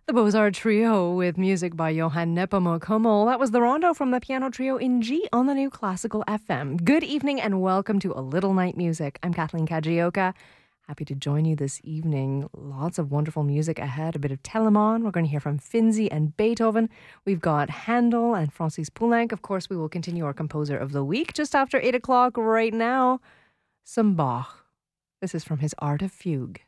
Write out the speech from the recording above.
The Beaux-Arts Trio with music by Johann Nepomuk Hummel. That was the rondo from the piano trio in G on the New Classical FM. Good evening and welcome to A Little Night Music. I'm Kathleen Kajioka. Happy to join you this evening. Lots of wonderful music ahead. A bit of Telemann. We're going to hear from Finzi and Beethoven. We've got Handel and Francis Poulenc. Of course, we will continue our composer of the week just after 8 o'clock right now. Some Bach. This is from his Art of Fugue.